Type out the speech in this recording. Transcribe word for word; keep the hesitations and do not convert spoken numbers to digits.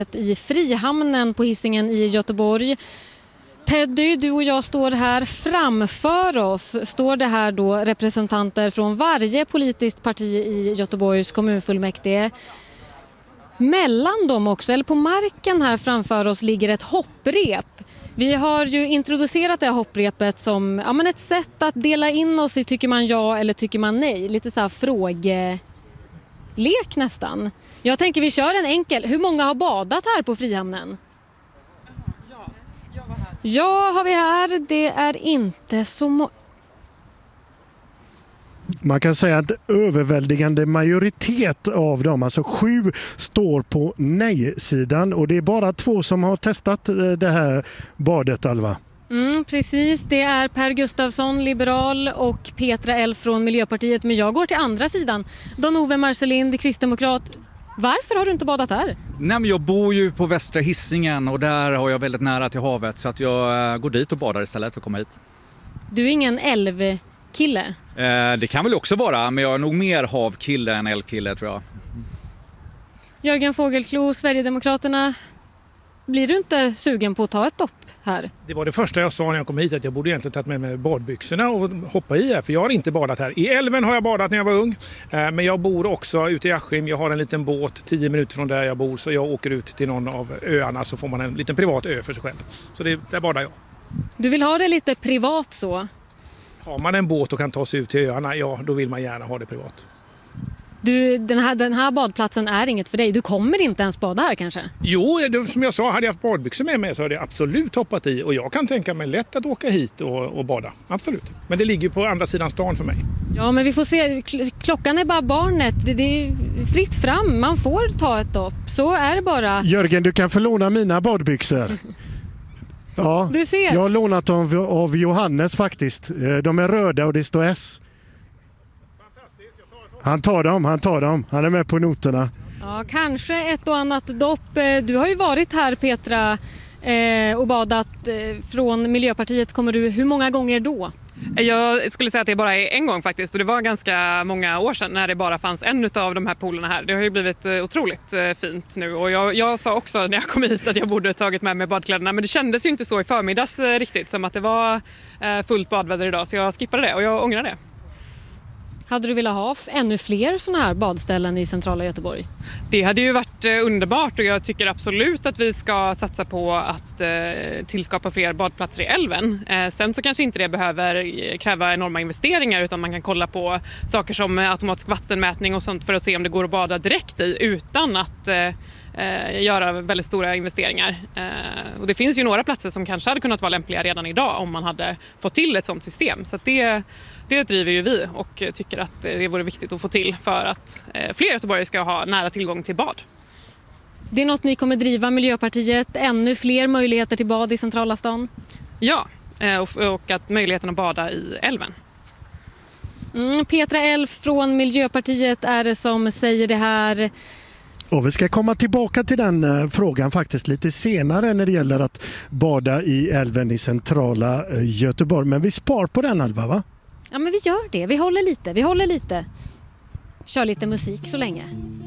I Frihamnen på Hisingen i Göteborg. Teddy, du och jag står här. Framför oss står det här då representanter från varje politiskt parti i Göteborgs kommunfullmäktige. Mellan dem också, eller på marken här framför oss, ligger ett hopprep. Vi har ju introducerat det här hopprepet som ja, men ett sätt att dela in oss i tycker man ja eller tycker man nej. Lite så här frågelek nästan. Jag tänker vi kör en enkel. Hur många har badat här på Frihamnen? Ja, jag var här. Ja, har vi här. Det är inte så många. Man kan säga att överväldigande majoritet av dem, alltså sju, står på nej-sidan. Och det är bara två som har testat det här badet, Alva. Mm, precis, det är Per Gustafsson, liberal, och Petra Elf från Miljöpartiet. Men jag går till andra sidan. Don-Ove Marcelind, kristdemokrat. Varför har du inte badat här? Nej, men jag bor ju på Västra Hisingen och där har jag väldigt nära till havet. Så att jag går dit och badar istället för att komma hit. Du är ingen älvkille? Eh, det kan väl också vara, men jag är nog mer havkille än älvkille tror jag. Jörgen Fågelklo, Sverigedemokraterna. Blir du inte sugen på att ta ett dopp här? Det var det första jag sa när jag kom hit, att jag borde egentligen tagit med mig badbyxorna och hoppa i här, för jag har inte badat här. I älven har jag badat när jag var ung, men jag bor också ute i Askim. Jag har en liten båt tio minuter från där jag bor, så jag åker ut till någon av öarna så får man en liten privat ö för sig själv. Så det, där badar jag. Du vill ha det lite privat så? Har man en båt och kan ta sig ut till öarna, ja då vill man gärna ha det privat. Du, den här, den här badplatsen är inget för dig. Du kommer inte ens bada här kanske? Jo, som jag sa, hade jag haft badbyxor med mig så hade jag absolut hoppat i. Och jag kan tänka mig lätt att åka hit och, och bada. Absolut. Men det ligger på andra sidan stan för mig. Ja, men vi får se. Klockan är bara barnet. Det, det är fritt fram. Man får ta ett dopp. Så är det bara. Jörgen, du kan få låna mina badbyxor. Ja, du ser. Jag har lånat dem av, av Johannes faktiskt. De är röda och det står S. Han tar dem, han tar dem. Han är med på noterna. Ja, kanske ett och annat dopp. Du har ju varit här, Petra, och badat från Miljöpartiet. Kommer du, hur många gånger då? Jag skulle säga att det bara är en gång faktiskt, och det var ganska många år sedan när det bara fanns en av de här poolerna här. Det har ju blivit otroligt fint nu, och jag, jag sa också när jag kom hit att jag borde tagit med mig badkläderna, men det kändes ju inte så i förmiddags riktigt, som att det var fullt badväder idag, så jag skippade det och jag ångrar det. Hade du velat ha ännu fler sådana här badställen i centrala Göteborg? Det hade ju varit underbart, och jag tycker absolut att vi ska satsa på att eh, tillskapa fler badplatser i älven. Eh, sen så kanske inte det behöver kräva enorma investeringar, utan man kan kolla på saker som automatisk vattenmätning och sånt för att se om det går att bada direkt i utan att eh, eh, göra väldigt stora investeringar. Eh, och det finns ju några platser som kanske hade kunnat vara lämpliga redan idag om man hade fått till ett sådant system. Så att det Det driver ju vi och tycker att det vore viktigt att få till för att fler göteborgare ska ha nära tillgång till bad. Det är något ni kommer driva, Miljöpartiet, ännu fler möjligheter till bad i centrala stan? Ja, och att möjligheten att bada i älven. Mm, Petra Elf från Miljöpartiet är det som säger det här. Och vi ska komma tillbaka till den uh, frågan faktiskt lite senare när det gäller att bada i älven i centrala uh, Göteborg. Men vi spar på den, Alva, va? Ja, men vi gör det. Vi håller lite. Vi håller lite. Kör lite musik så länge.